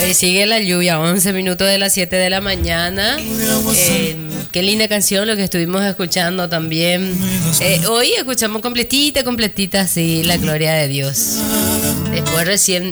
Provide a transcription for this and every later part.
Sigue la lluvia, 11 minutos de las 7 de la mañana. Qué linda canción lo que estuvimos escuchando también. Hoy escuchamos completita, sí, la gloria de Dios. Después recién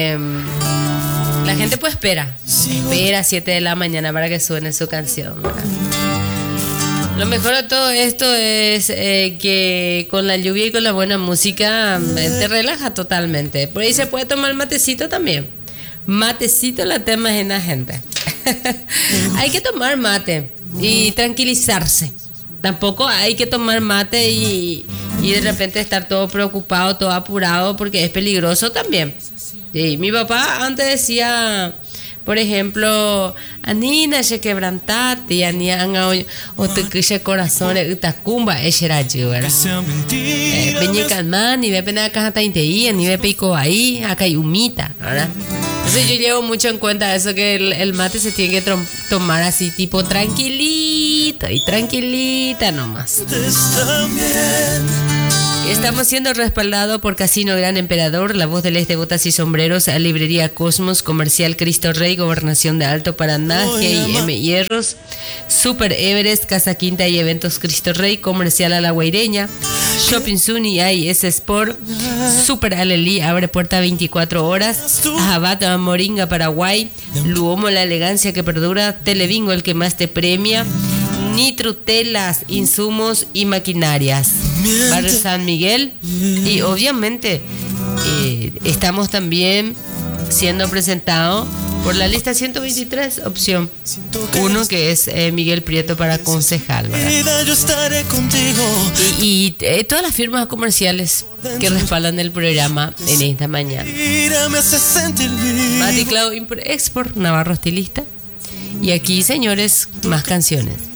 la gente pues espera 7 de la mañana para que suene su canción, ¿verdad? Lo mejor de todo esto es que con la lluvia y con la buena música te relaja totalmente. Por ahí se puede tomar matecito también. Matecito la tema es en la gente. Hay que tomar mate y tranquilizarse. Tampoco hay que tomar mate y de repente estar todo preocupado, todo apurado, porque es peligroso también. Sí, mi papá antes decía, por ejemplo, Anina se quebrantate y Anianga o te quise corazón Itacumba era yo, ¿verdad? Peña calmán y ve pena caja tainteía ni ve pico ahí acá hay humita, ¿verdad? Entonces yo llevo mucho en cuenta eso, que el mate se tiene que tomar así tipo tranquilito y tranquilita nomás. Estamos siendo respaldados por Casino Gran Emperador, La Voz del Este, Botas y Sombreros, a Librería Cosmos, Comercial Cristo Rey, Gobernación de Alto Paraná, G&M Hierros, Super Everest, Casa Quinta y Eventos Cristo Rey, Comercial a la Guaireña, Shopping Suni y S Sport, Super Alelí, abre puerta 24 horas, Ajabat Moringa, Paraguay, Luomo, la elegancia que perdura, Telebingo, el que más te premia, Nitrutelas, insumos y maquinarias, Barrio San Miguel. Y obviamente estamos también siendo presentados por la lista 123, opción 1, que es Miguel Prieto para concejal, ¿verdad? Y todas las firmas comerciales que respaldan el programa en esta mañana: Mati Cloud Import Export, Navarro Estilista. Y aquí, señores, más canciones.